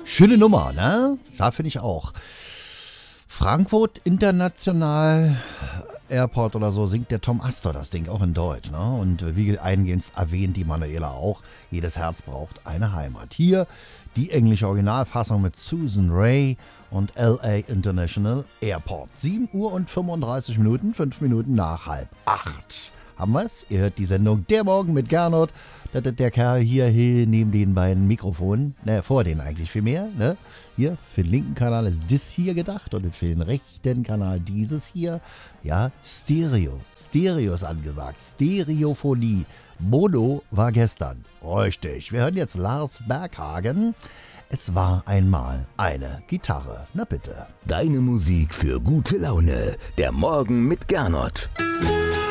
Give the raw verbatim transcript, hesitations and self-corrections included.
Schöne Nummer, ne? Ja, finde ich auch. Frankfurt International Airport oder so singt der Tom Astor das Ding auch in Deutsch, ne? Und wie eingehend erwähnt die Manuela auch, jedes Herz braucht eine Heimat. Hier die englische Originalfassung mit Susan Ray und L A International Airport. sieben Uhr und fünfunddreißig Minuten, fünf Minuten nach halb acht. Haben wir's? Ihr hört die Sendung Der Morgen mit Gernot. Das ist der Kerl hier, hier neben den beiden Mikrofonen. Ne, vor denen eigentlich viel mehr. Ne? Hier, für den linken Kanal ist das hier gedacht und für den rechten Kanal dieses hier. Ja, Stereo. Stereo ist angesagt. Stereophonie. Mono war gestern. Richtig. Wir hören jetzt Lars Berghagen. Es war einmal eine Gitarre. Na bitte. Deine Musik für gute Laune. Der Morgen mit Gernot.